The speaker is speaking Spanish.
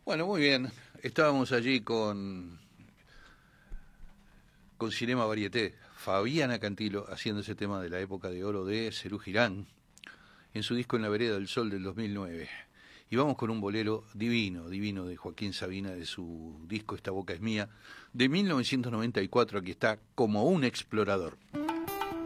Bueno, muy bien. Estábamos allí con Cinema Varieté. Fabiana Cantilo haciendo ese tema de la época de oro de Serú Girán en su disco En la vereda del sol del 2009. Y vamos con un bolero divino, divino de Joaquín Sabina de su disco Esta boca es mía de 1994. Aquí está Como un explorador.